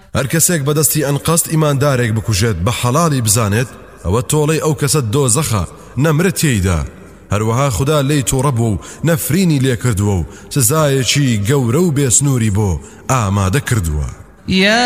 هەر کەسێک بەدەستی ئەنقەست ئیماندارێک بکوژێت بە حەڵاڵی بزانێت ئەوە تۆڵەی ئەو کەسە دۆزەخە نەمرێت تێیدا. هەروەها خوددا لێی تووڕەبوو و نەفرینی لێ کردووە و سزایەکی گەورە و بێسنووری بۆ ئامادە کردووە.